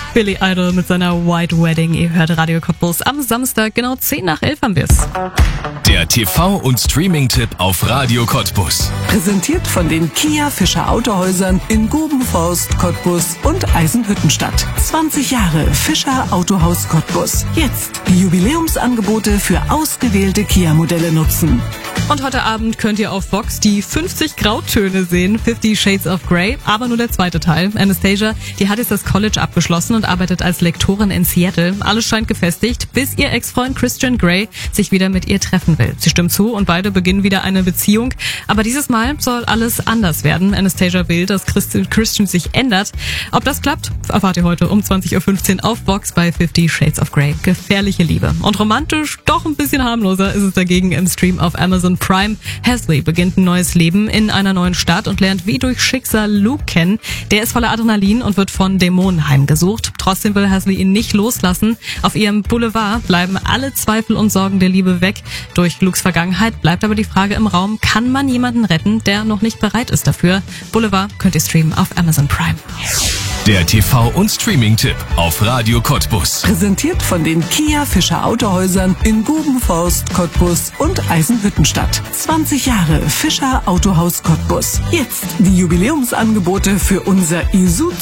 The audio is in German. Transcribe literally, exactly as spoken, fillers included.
Billy Idol mit seiner White Wedding. Ihr hört Radio Cottbus am Samstag, genau zehn nach elf haben wir's. Der T V- und Streaming-Tipp auf Radio Cottbus. Präsentiert von den Kia Fischer Autohäusern in Gubenforst, Cottbus und Eisenhüttenstadt. zwanzig Jahre Fischer Autohaus Cottbus. Jetzt die Jubiläumsangebote für ausgewählte Kia-Modelle nutzen. Und heute Abend könnt ihr auf Vox die fünfzig Grautöne sehen, Fifty Shades of Grey, aber nur der zweite Teil. Anastasia, die hat jetzt das College abgeschlossen und arbeitet als Lektorin in Seattle. Alles scheint gefestigt, bis ihr Ex-Freund Christian Grey sich wieder mit ihr treffen will. Sie stimmt zu und beide beginnen wieder eine Beziehung. Aber dieses Mal soll alles anders werden. Anastasia will, dass Christian sich ändert. Ob das klappt, erfahrt ihr heute um zwanzig Uhr fünfzehn auf Vox bei Fifty Shades of Grey. Gefährliche Liebe. Und romantisch, doch ein bisschen harmloser ist es dagegen im Stream auf Amazon Prime. Hasley beginnt ein neues Leben in einer neuen Stadt und lernt wie durch Schicksal Luke kennen. Der ist voller Adrenalin und wird von Dämonen heimgesucht. Trotzdem will Hasley ihn nicht loslassen. Auf ihrem Boulevard bleiben alle Zweifel und Sorgen der Liebe weg. Durch Lukes Vergangenheit bleibt aber die Frage im Raum, kann man jemanden retten, der noch nicht bereit ist dafür? Boulevard könnt ihr streamen auf Amazon Prime. Der T V- und Streaming-Tipp auf Radio Cottbus. Präsentiert von den Kia Fischer Autohäusern in Gubenforst, Cottbus und Eisenhüttenstadt. zwanzig Jahre Fischer Autohaus Cottbus. Jetzt die Jubiläumsangebote für unser Isuzu